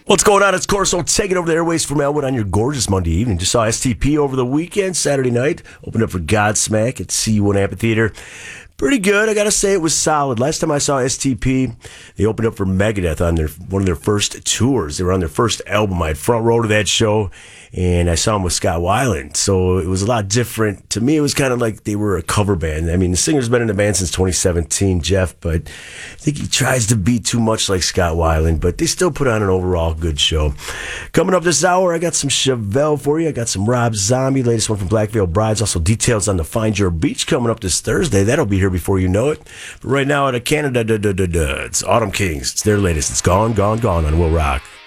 What's going on? It's Corso taking over the airways from Elwood on your gorgeous Monday evening. Just saw STP over the weekend, Saturday night. Opened up for Godsmack at C1 Amphitheater. Pretty good. I got to say it was solid. Last time I saw STP, they opened up for Megadeth on one of their first tours. They were on their first album. I had front row to that show, and I saw them with Scott Weiland. So it was a lot different. To me, it was kind of like they were a cover band. I mean, the singer's been in the band since 2017, Jeff, but I think he tries to be too much like Scott Weiland, but they still put on an overall good show. Coming up this hour, I got some Chevelle for you. I got some Rob Zombie, latest one from Black Veil Brides. Also details on the Find Your Beach coming up this Thursday. That'll be here before you know it. But right now out of Canada, it's Autumn Kings. It's their latest. It's Gone, Gone, Gone on Will Rock.